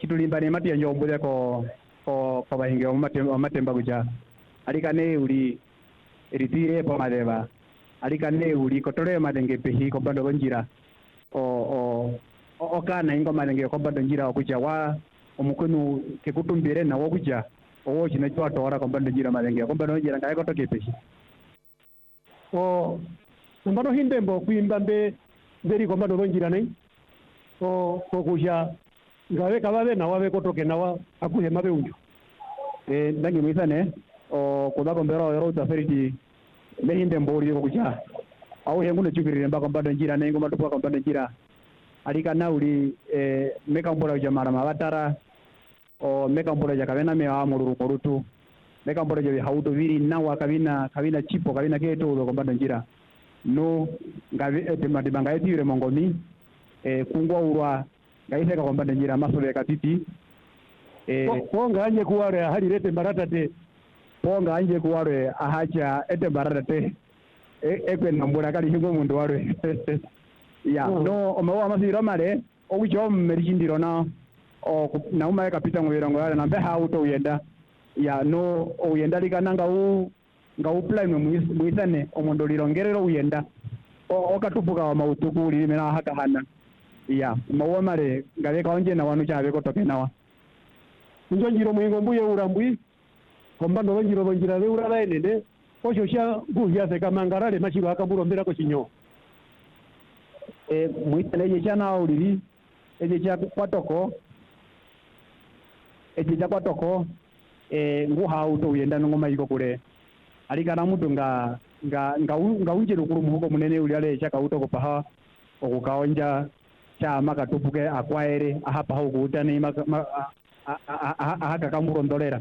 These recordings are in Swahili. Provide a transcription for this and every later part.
chitulimbani mati njombude ko bahinge matemba kuja alikane uli ritire po madeva alikane uli kotore madenge pehi ko bando njira o kana ingo madenge ko bando njira kuja wa omukunu ke kutumbire na wo kuja o chine chwa tora ko bando njira madenge ko bando njira ngai ko to ke pehi o mbano hindembo kuimba mberi ko bando njira nei ko kuja ngawe kababe na wabe kotoke nawa akuhe mabe unjo ndangi mwisane o kuda kombero yoro taferiti lehinde mbori ko kucha au hengune chukirire mbako mbado njira nengo matupa ko mbado njira alika nauli meka mbora jamara mabatara o meka mbora jakavena me wa mururu korutu meka mbora je hauto viri nawa kavina chipo kavina keto ko mbado njira no ngavi etemadi banga etire mongomi kungwa urwa ngaiseka kwa mbanda njira masole katiti ponga anje kuware hali rete baratate ponga anje kuware ahacha ete baratate ekwe nambura kali hingo mundu ware ya no omewa masiro mare okucho merjindiro na o na uma kapita ngwirongo yale na beha auto uyenda ya no uyenda likananga nga plan muisane omondo lirongerero uyenda okatupuka wa mautuku limena haka hana ya mawo mare ngale kaonje na wanu chabe ko toke nawa njo njiro mwingo mbuye urambwi komba ndo njiro bonjira le urala enede osho sha guhya se kamangarale machiro akaburombera ko chinyo muitele chana uliri eje cha kwatoko nguha auto uyenda ngoma iko kule alikana mutu nga unje lukuru muhuko munene ulale cha kauto ko paha okukaonja cha makatupuke akwaere ahapa hukutani ahaka kamurondolera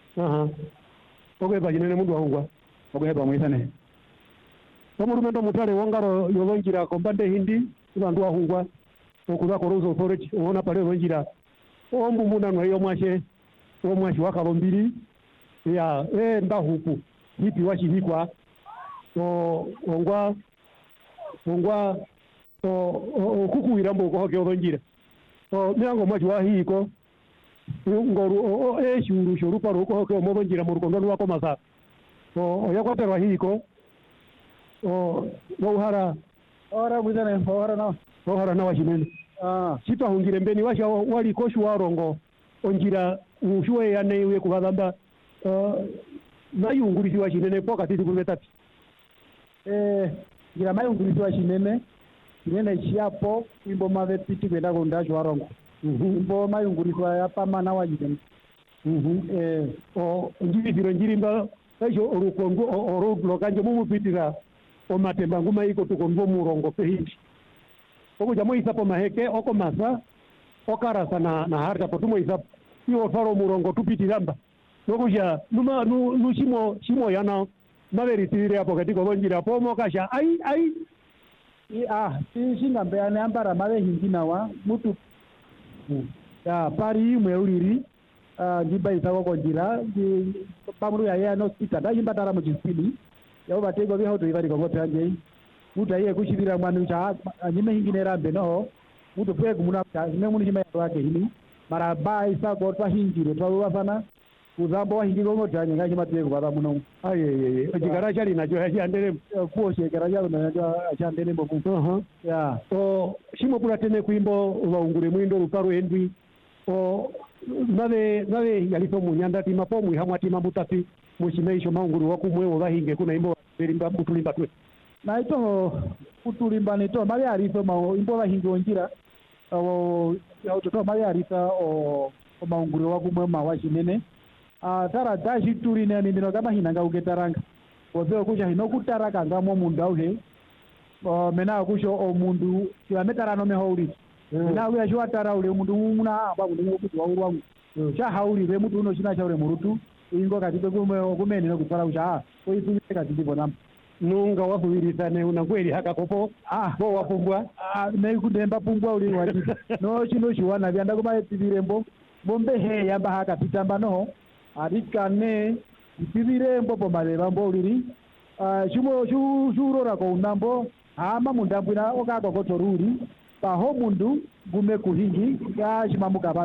okeba jinene mundu ahungwa okeba mwisane omurumendo mutale wongaro yolonjira kombande hindi bandu ahungwa okuza korozo authority ona pale yolonjira ombu muna no yo mwashe wakalombiri ya ndahuku hipi washihikwa ongwa kukuwira mboko hoke olonjira miango mwachi wahiko ngoru eshuru shuru paro ko hoke omolonjira mu rukondo lwako masa yakwaterwa hiko ohara muzane ohara na washimene chita hungire mbeni washa wali koshu warongo onjira ushwe yane we kubadamba mayungurisi washinene pokati kubetati ngira mayungurisi washinene nene chiapo imbo mave piti kwenda kondacho warongo imbo mayunguriswa yapamana wajideni njibidiro njirimba ejo orukongo orugloka nje mumupitira omatemba nguma iko tukongo murongo pehindi okuja isapo maheke oko masa okarasa na harta potumo isapo iyo faro murongo tupitiramba nokuja numa shimo yana maveritire hapo katika bonjira pomo kasha ai shingambe ane ambara mave hindi nawa mutu ya pari imwe uliri njimba isako konjira pamuru ya no spita da jimba tara mujisili ya ubatego biho to ivari kogote anje muta iye kushirira mwanu cha nyime hingine rambe no mutu pwe kumuna ne muni jima yake hini mara ba isako twa hingire twa bafana uzambo wa hingiro ngote anje ngaje matego baba muno aye ojigara chali najo ya ndere kuoshe garaja na ya ndere mboku ya shimo pula tene kuimbo waungure mwindo ruparo endwi nave yalipo munyanda tima po mwihamwa tima mutafi mushimeisho maunguru wakumwe wahinge kuna imbo berimba butulimba twe na ito kutulimba nito mali aripo imbo wahinge onjira toto mali arisa maunguru wakumwe mawashinene tara dashi turi ne ndino kama hinanga ugetaranga ozo kusha hinokutaraka ngamo mundu auhe mena kusho omundu kilometrano mehouri na uya shwa tara ule mundu muna aba mundu kuti waurwangu cha hauri ve mutu uno china cha ule murutu ingo katibe kumene no kufara ucha oitumike katibe bona nunga wafuirisane una kweli haka kopo bo wafumbwa ne kudemba pumbwa uli wati no chino chiwana byanda kuma etivirembo bombe he yamba haka pitamba no arikane itivirembo pomaleva mboliri chimo churora ko unambo ama mundambwina okako kotoruri paho mundu gume kuhingi ya chimamuka